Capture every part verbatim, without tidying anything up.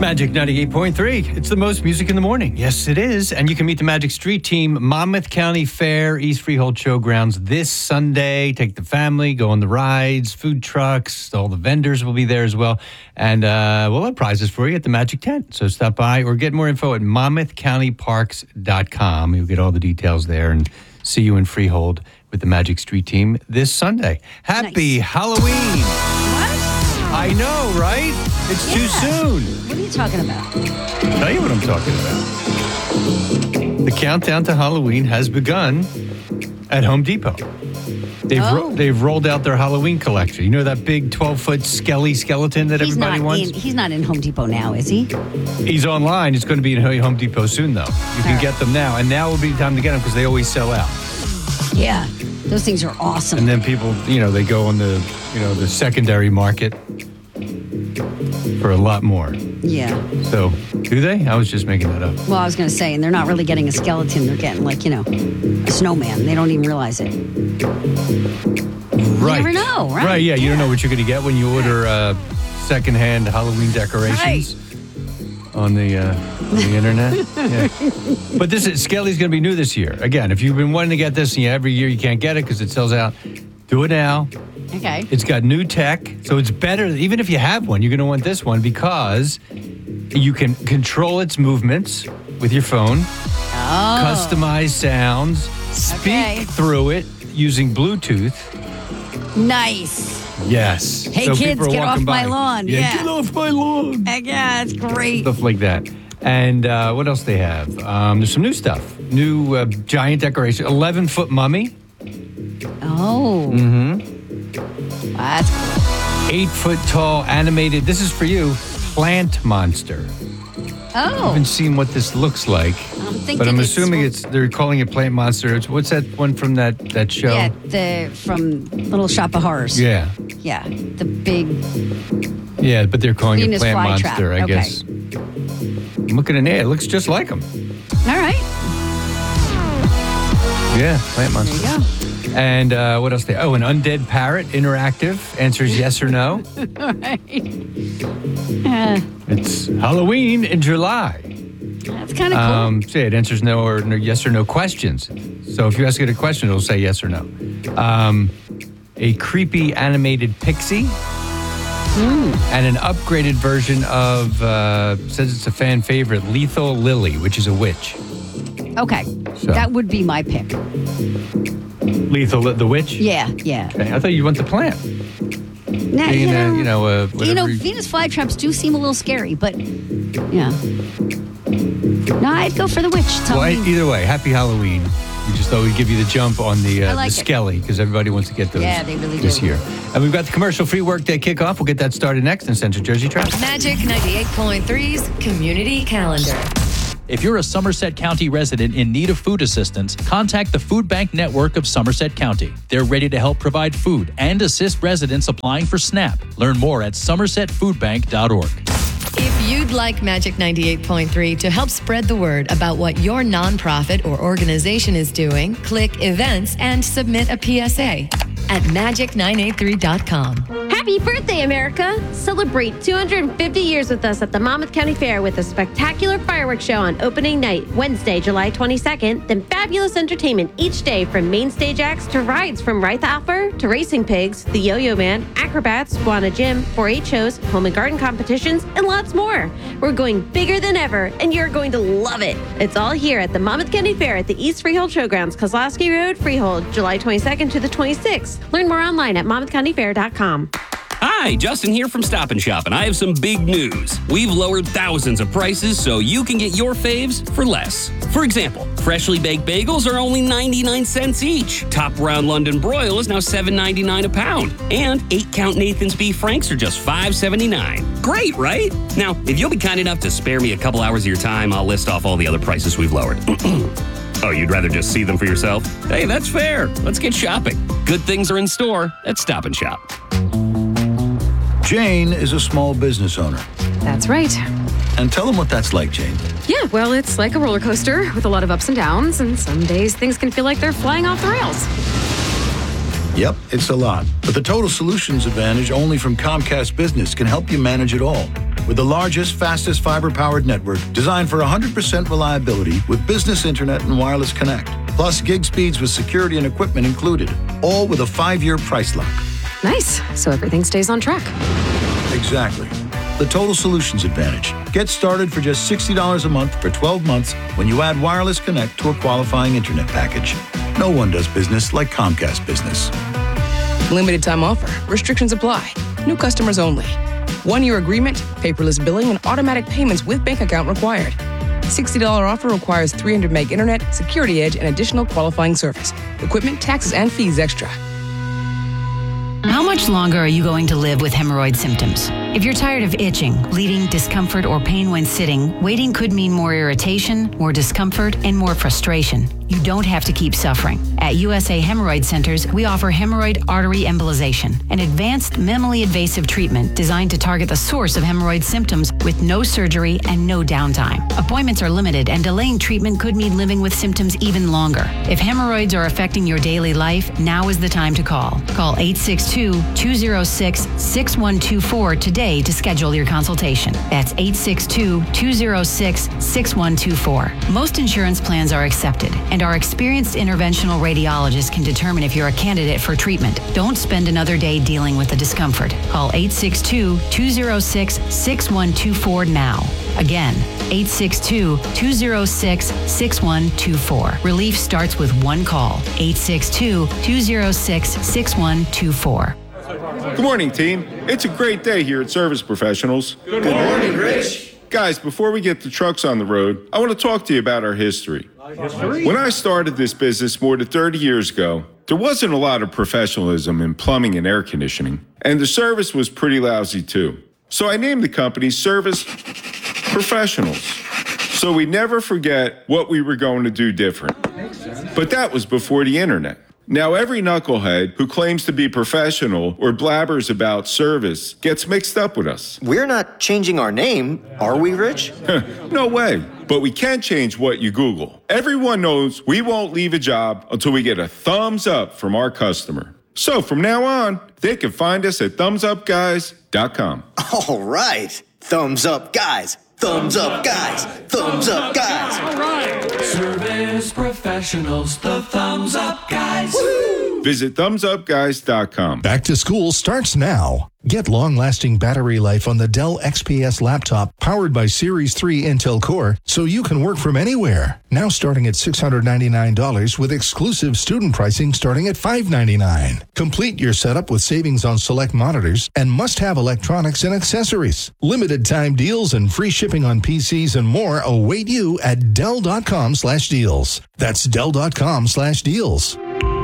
Magic ninety-eight point three. It's the most music in the morning. Yes, it is. And you can meet the Magic Street Team, Monmouth County Fair, East Freehold Showgrounds this Sunday. Take the family, go on the rides, food trucks. All the vendors will be there as well. And uh, we'll have prizes for you at the Magic Tent. So stop by or get more info at monmouth county parks dot com. You'll get all the details there and see you in Freehold with the Magic Street Team this Sunday. Happy Nice. Halloween. What? I know, right? It's Yeah. too soon. What are you talking about? I'll tell you what I'm talking about. The countdown to Halloween has begun at Home Depot. They've ro- Oh. they've rolled out their Halloween collection. You know that big twelve-foot skelly skeleton that He's everybody not wants? in, he's not in Home Depot now, is he? He's online. It's going to be in Home Depot soon, though. You can All get them now, and now will be the time to get them because they always sell out. Yeah. Those things are awesome. And then people, you know, they go on the, you know, the secondary market for a lot more. yeah. So, do they? I was just making that up. Well, I was going to say, and they're not really getting a skeleton. They're getting, like, you know, a snowman. They don't even realize it. Right. never know, right? Right, yeah. You don't Yeah. know what you're going to get when you order uh, secondhand Halloween decorations on the uh, on the internet. Yeah. But this is Skelly's going to be new this year. Again, if you've been wanting to get this and you, every year you can't get it because it sells out, do it now. Okay. It's got new tech, so it's better. Even if you have one, you're going to want this one because you can control its movements with your phone, Oh. customize sounds, speak Okay. through it using Bluetooth. Nice. Yes. Hey, So kids, people are get walking off my by. lawn. Yeah, Yeah. get off my lawn. Heck yeah, it's great. Stuff like that. And uh, what else they have? Um, there's some new stuff. New uh, giant decoration. eleven-foot mummy. Oh. Mm-hmm. That's cool. Eight-foot tall animated. This is for you. Plant monster. I Oh. haven't seen what this looks like. I'm thinking But I'm it's assuming from- it's they're calling it Plant Monster. It's, what's that one from that, that show? Yeah, the from Little Shop of Horrors. Yeah. Yeah, the big. Yeah, but they're calling Venus it Plant flytrap. Monster, I Okay. guess. I'm looking in there. It looks just like them. All right, Yeah, Plant Monster. there you go. And uh, what else? They oh, an undead parrot, interactive, answers yes or no. All right. Uh, It's Halloween in July. that's kind of cool. Um, so yeah, it answers no or no, yes or no questions. So if you ask it a question, it'll say yes or no. Um, a creepy animated pixie. Hmm. And an upgraded version of, uh, says it's a fan favorite, Lethal Lily, which is a witch. Okay, So- that would be my pick. Lethal, the witch? Yeah, yeah. Okay, I thought you went the plant. Nah, Being, you uh, know, you know, uh, you know, whatever- Venus flytraps do seem a little scary, but yeah. No, I'd go for the witch. Tell Well, I- me. either way, happy Halloween. We just thought we'd give you the jump on the, uh, I like the it. Skelly because everybody wants to get those Yeah, they really this do. year. And we've got the commercial free workday kickoff. We'll get that started next in Central Jersey Traffic. Magic ninety-eight point three's Community Calendar. If you're a Somerset County resident in need of food assistance, contact the Food Bank Network of Somerset County. They're ready to help provide food and assist residents applying for SNAP. Learn more at somerset food bank dot org. If you'd like Magic ninety-eight point three to help spread the word about what your nonprofit or organization is doing, click Events and submit a P S A at magic nine eight three dot com. Happy birthday, America! Celebrate two hundred fifty years with us at the Monmouth County Fair with a spectacular fireworks show on opening night, Wednesday, July twenty-second, then fabulous entertainment each day from main stage acts to rides from Wright Alpha to Racing Pigs, the Yo-Yo Man, Acrobats, Swana Gym, four H shows, home and garden competitions, and lots more. We're going bigger than ever, and you're going to love it. It's all here at the Monmouth County Fair at the East Freehold Showgrounds, Kozlowski Road, Freehold, July twenty-second to the twenty-sixth. Learn more online at monmouth county fair dot com. Hi, Justin here from Stop and Shop, and I have some big news. We've lowered thousands of prices so you can get your faves for less. For example, freshly baked bagels are only ninety-nine cents each. Top round London broil is now seven ninety-nine a pound. And eight count Nathan's beef franks are just five seventy-nine. Great, right? Now, if you'll be kind enough to spare me a couple hours of your time, I'll list off all the other prices we've lowered. Oh, you'd rather just see them for yourself? Hey, that's fair. Let's get shopping. Good things are in store at Stop and Shop. Jane is a small business owner. That's right. And tell them what that's like, Jane. Yeah, well, it's like a roller coaster with a lot of ups and downs, and some days things can feel like they're flying off the rails. Yep, it's a lot. But the Total Solutions Advantage only from Comcast Business can help you manage it all. with the largest, fastest fiber-powered network designed for one hundred percent reliability with business internet and wireless connect. Plus gig speeds with security and equipment included, all with a five-year price lock. Nice. So everything stays on track. Exactly. The Total Solutions Advantage. Get started for just sixty dollars a month for twelve months when you add Wireless Connect to a qualifying internet package. No one does business like Comcast Business. Limited time offer. Restrictions apply. New customers only. One-year agreement, paperless billing, and automatic payments with bank account required. sixty dollars offer requires three hundred meg internet, security edge, and additional qualifying service. Equipment, taxes, and fees extra. How much longer are you going to live with hemorrhoid symptoms? If you're tired of itching, bleeding, discomfort, or pain when sitting, waiting could mean more irritation, more discomfort, and more frustration. You don't have to keep suffering. At U S A Hemorrhoid Centers, we offer hemorrhoid artery embolization, an advanced minimally invasive treatment designed to target the source of hemorrhoid symptoms with no surgery and no downtime. Appointments are limited, and delaying treatment could mean living with symptoms even longer. If hemorrhoids are affecting your daily life, now is the time to call. Call eight six two, two zero six, six one two four today to schedule your consultation. That's eight six two, two zero six, six one two four. Most insurance plans are accepted, and our experienced interventional radiologists can determine if you're a candidate for treatment. Don't spend another day dealing with the discomfort. Call eight six two, two zero six, six one two four now. Again, eight six two, two zero six, six one two four. Relief starts with one call. eight six two, two zero six, six one two four. Good morning, team. It's a great day here at Service Professionals. Good morning, Rich. Guys, before we get the trucks on the road, I want to talk to you about our history. History? When I started this business more than thirty years ago, there wasn't a lot of professionalism in plumbing and air conditioning, and the service was pretty lousy too. So I named the company Service Professionals, so we never forget what we were going to do different. But that was before the internet. Now, every knucklehead who claims to be professional or blabbers about service gets mixed up with us. We're not changing our name, are we, Rich? No way. But we can change what you Google. Everyone knows we won't leave a job until we get a thumbs up from our customer. So from now on, they can find us at thumbs up guys dot com. All right. Thumbs up, guys. Thumbs up, guys. Thumbs up, guys. All right. Service Professionals, the Thumbs Up Guys. Woo! Visit thumbs up guys dot com. Back to school starts now. Get long-lasting battery life on the Dell X P S laptop powered by Series three Intel Core so you can work from anywhere. Now starting at six hundred ninety-nine dollars with exclusive student pricing starting at five hundred ninety-nine dollars. Complete your setup with savings on select monitors and must-have electronics and accessories. Limited time deals and free shipping on P Cs and more await you at Dell.com slash deals. That's Dell.com slash deals.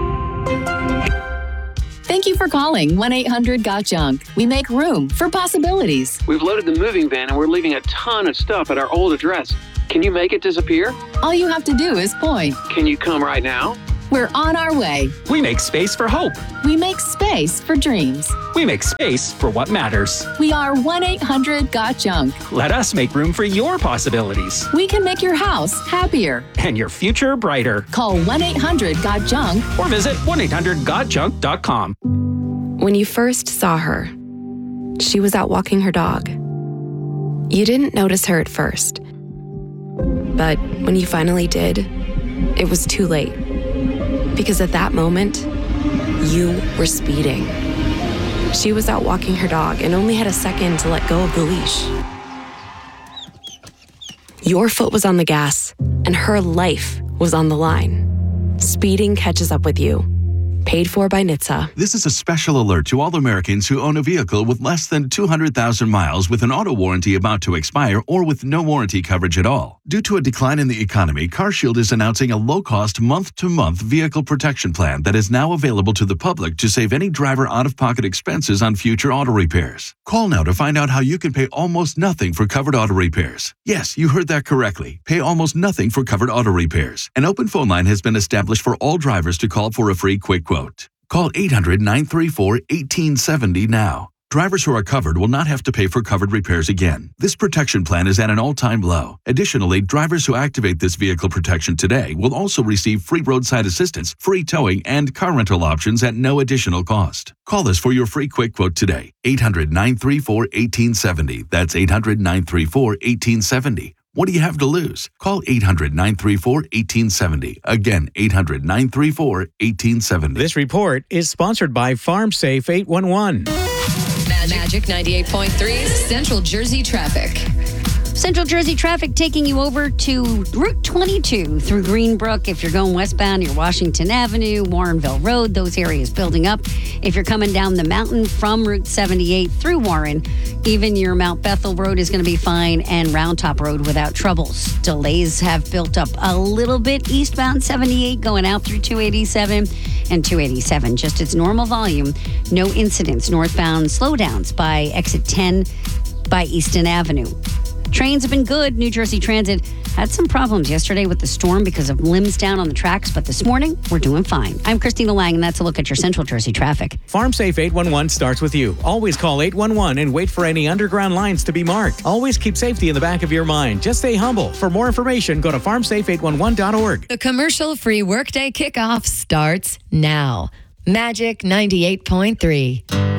Thank you for calling one eight hundred got junk. We make room for possibilities. We've loaded the moving van and we're leaving a ton of stuff at our old address. Can you make it disappear? All you have to do is point. Can you come right now? We're on our way. We make space for hope. We make space for dreams. We make space for what matters. We are one eight hundred got junk. Let us make room for your possibilities. We can make your house happier. And your future brighter. Call one eight hundred got junk. Or visit one eight hundred got junk dot com. When you first saw her, she was out walking her dog. You didn't notice her at first. But when you finally did, it was too late. Because at that moment, you were speeding. She was out walking her dog and only had a second to let go of the leash. Your foot was on the gas, and her life was on the line. Speeding catches up with you. Paid for by N H T S A. This is a special alert to all Americans who own a vehicle with less than two hundred thousand miles with an auto warranty about to expire or with no warranty coverage at all. Due to a decline in the economy, CarShield is announcing a low-cost month-to-month vehicle protection plan that is now available to the public to save any driver out-of-pocket expenses on future auto repairs. Call now to find out how you can pay almost nothing for covered auto repairs. Yes, you heard that correctly. Pay almost nothing for covered auto repairs. An open phone line has been established for all drivers to call for a free quick quote. Call eight hundred, nine three four, one eight seven zero now. Drivers who are covered will not have to pay for covered repairs again. This protection plan is at an all-time low. Additionally, drivers who activate this vehicle protection today will also receive free roadside assistance, free towing, and car rental options at no additional cost. Call us for your free quick quote today. eight hundred, nine three four, one eight seven zero. That's eight hundred, nine three four, one eight seven zero. What do you have to lose? Call eight hundred, nine three four, one eight seven zero. Again, eight hundred, nine three four, one eight seven zero. This report is sponsored by FarmSafe eight one one. Magic ninety-eight point three's Central Jersey traffic. Central Jersey traffic taking you over to Route twenty-two through Greenbrook. If you're going westbound, you're Washington Avenue, Warrenville Road, those areas building up. If you're coming down the mountain from Route seventy-eight through Warren, even your Mount Bethel Road is going to be fine, and Round Top Road without troubles. Delays have built up a little bit eastbound seventy-eight going out through two eighty-seven and two eighty-seven. Just its normal volume. No incidents. Northbound slowdowns by exit ten by Easton Avenue. Trains have been good. New Jersey Transit had some problems yesterday with the storm because of limbs down on the tracks, but this morning, we're doing fine. I'm Christina Lang, and that's a look at your Central Jersey traffic. FarmSafe eight one one starts with you. Always call eight one one and wait for any underground lines to be marked. Always keep safety in the back of your mind. Just stay humble. For more information, go to farm safe eight one one dot org. The commercial-free workday kickoff starts now. Magic ninety-eight point three.